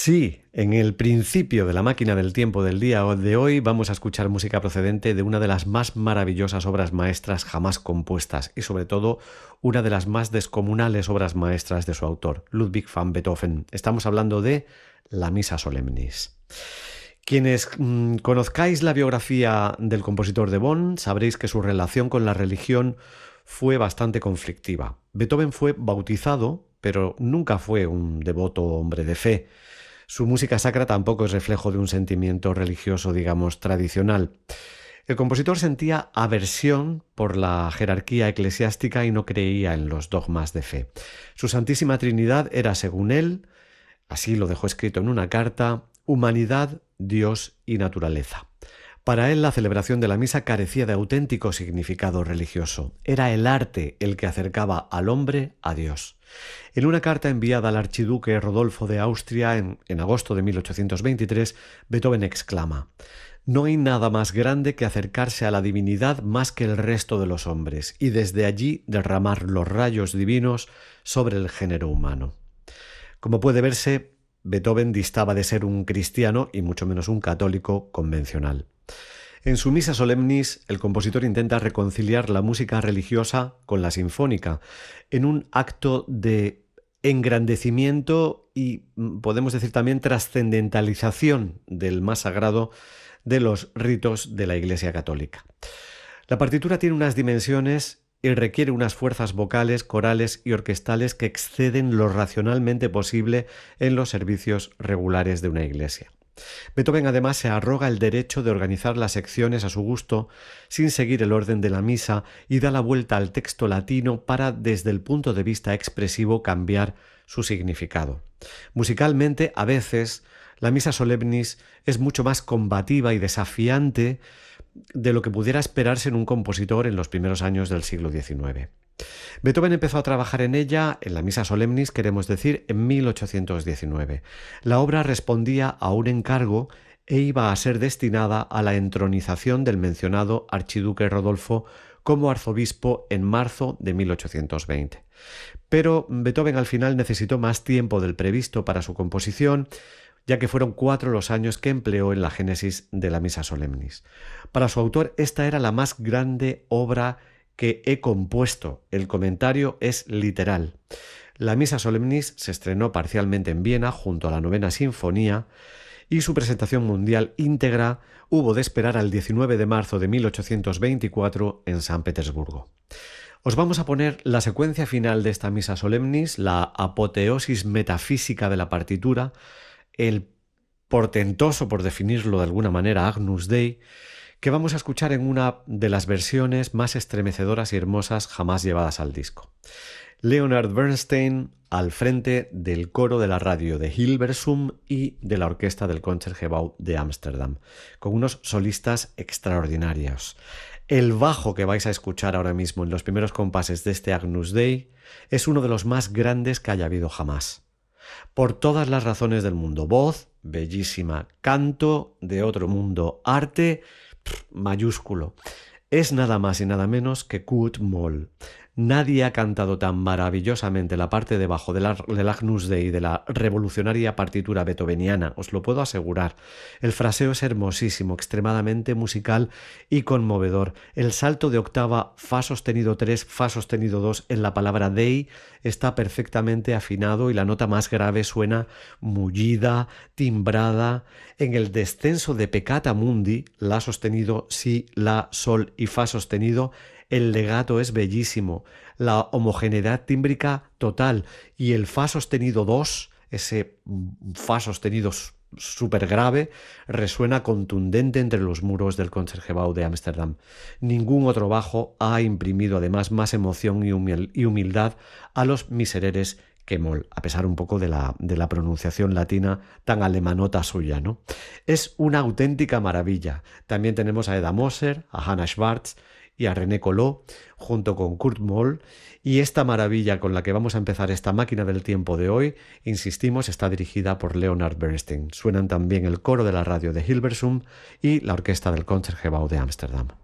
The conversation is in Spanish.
Sí, en el principio de la máquina del tiempo del día de hoy vamos a escuchar música procedente de una de las más maravillosas obras maestras jamás compuestas y sobre todo una de las más descomunales obras maestras de su autor, Ludwig van Beethoven. Estamos hablando de la Missa Solemnis. Quienes conozcáis la biografía del compositor de Bonn sabréis que su relación con la religión fue bastante conflictiva. Beethoven fue bautizado, pero nunca fue un devoto hombre de fe. Su música sacra tampoco es reflejo de un sentimiento religioso, digamos, tradicional. El compositor sentía aversión por la jerarquía eclesiástica y no creía en los dogmas de fe. Su Santísima Trinidad era, según él, así lo dejó escrito en una carta, humanidad, Dios y naturaleza. Para él la celebración de la misa carecía de auténtico significado religioso. Era el arte el que acercaba al hombre a Dios. En una carta enviada al archiduque Rodolfo de Austria en agosto de 1823, Beethoven exclama: «No hay nada más grande que acercarse a la divinidad más que el resto de los hombres, y desde allí derramar los rayos divinos sobre el género humano». Como puede verse, Beethoven distaba de ser un cristiano y mucho menos un católico convencional. En su Missa Solemnis, el compositor intenta reconciliar la música religiosa con la sinfónica, en un acto de engrandecimiento y, podemos decir también, trascendentalización del más sagrado de los ritos de la Iglesia Católica. La partitura tiene unas dimensiones y requiere unas fuerzas vocales, corales y orquestales que exceden lo racionalmente posible en los servicios regulares de una iglesia. Beethoven además se arroga el derecho de organizar las secciones a su gusto sin seguir el orden de la misa y da la vuelta al texto latino para, desde el punto de vista expresivo, cambiar su significado. Musicalmente, a veces, la Missa Solemnis es mucho más combativa y desafiante de lo que pudiera esperarse en un compositor en los primeros años del siglo XIX. Beethoven empezó a trabajar en ella, en la Missa Solemnis, queremos decir, en 1819. La obra respondía a un encargo e iba a ser destinada a la entronización del mencionado archiduque Rodolfo como arzobispo en marzo de 1820. Pero Beethoven al final necesitó más tiempo del previsto para su composición, ya que fueron 4 los años que empleó en la génesis de la Missa Solemnis. Para su autor, esta era la más grande obra que he compuesto. El comentario es literal. La Missa Solemnis se estrenó parcialmente en Viena junto a la 9ª Sinfonía y su presentación mundial íntegra hubo de esperar al 19 de marzo de 1824 en San Petersburgo. Os vamos a poner la secuencia final de esta Missa Solemnis, la apoteosis metafísica de la partitura, el portentoso, por definirlo de alguna manera, Agnus Dei, que vamos a escuchar en una de las versiones más estremecedoras y hermosas jamás llevadas al disco. Leonard Bernstein al frente del coro de la radio de Hilversum y de la orquesta del Concertgebouw de Ámsterdam, con unos solistas extraordinarios. El bajo que vais a escuchar ahora mismo en los primeros compases de este Agnus Dei es uno de los más grandes que haya habido jamás. Por todas las razones del mundo. Voz, bellísima. Canto, de otro mundo. Arte, mayúsculo. Es nada más y nada menos que Kurt Moll. Nadie ha cantado tan maravillosamente la parte de bajo del Agnus Dei de la revolucionaria partitura beethoveniana, os lo puedo asegurar. El fraseo es hermosísimo, extremadamente musical y conmovedor. El salto de octava fa sostenido 3, fa sostenido 2 en la palabra Dei está perfectamente afinado y la nota más grave suena mullida, timbrada. En el descenso de Peccata Mundi, la sostenido, si, la, sol y fa sostenido, el legato es bellísimo, la homogeneidad tímbrica total y el fa sostenido 2, ese fa sostenido súper grave, resuena contundente entre los muros del Concertgebouw de Ámsterdam. Ningún otro bajo ha imprimido además más emoción y humildad a los misereres que Moll, a pesar un poco de la pronunciación latina tan alemanota suya, ¿no? Es una auténtica maravilla. También tenemos a Eda Moser, a Hannah Schwartz y a René Collot, junto con Kurt Moll, y esta maravilla con la que vamos a empezar esta máquina del tiempo de hoy, insistimos, está dirigida por Leonard Bernstein. Suenan también el coro de la radio de Hilversum y la orquesta del Concertgebouw de Ámsterdam.